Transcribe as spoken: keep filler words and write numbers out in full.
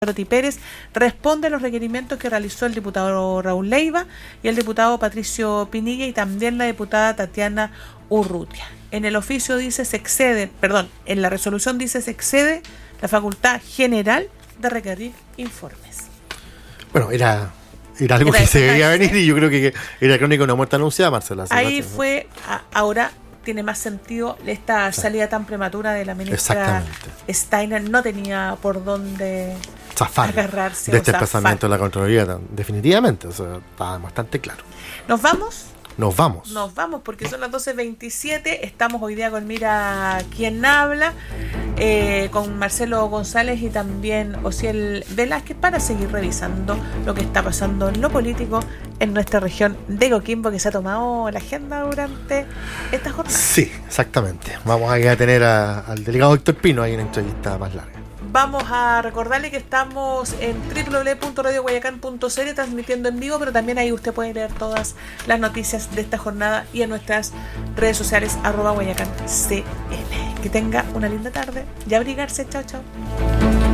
Dorothy Pérez responde a los requerimientos que realizó el diputado Raúl Leiva y el diputado Patricio Pinilla y también la diputada Tatiana Urrutia. En el oficio dice se excede, perdón, en la resolución dice se excede la facultad general de requerir informes. Bueno, era, era algo Era que se veía exactamente. venir y yo creo que era crónica de una muerte anunciada, Marcela. Ahí fue, a- ahora tiene más sentido esta Sí. salida tan prematura de la ministra Exactamente. Steiner, no tenía por dónde Zafar agarrarse de o este zafar. desplazamiento de la Contraloría, tan- definitivamente, o sea, está bastante claro. ¿Nos vamos? Nos vamos. Nos vamos porque son las doce veintisiete. Estamos hoy día con Mira Quien Habla, eh, con Marcelo González y también Osiel Velázquez para seguir revisando lo que está pasando en lo político en nuestra región de Coquimbo, que se ha tomado la agenda durante esta jornada. Sí, exactamente. Vamos a ir a tener a- al delegado Héctor Pino ahí en una entrevista más larga. Vamos a recordarle que estamos en doble u doble u doble u punto radio guayacán punto c l transmitiendo en vivo, pero también ahí usted puede leer todas las noticias de esta jornada y en nuestras redes sociales arroba guayacán c l. Que tenga una linda tarde y abrigarse. Chao, chao.